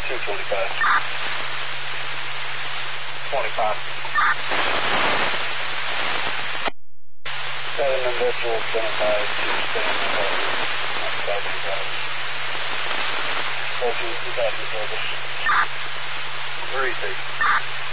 225. 25. 7 industrial 75, 275. 14 2,000 service. 3 6.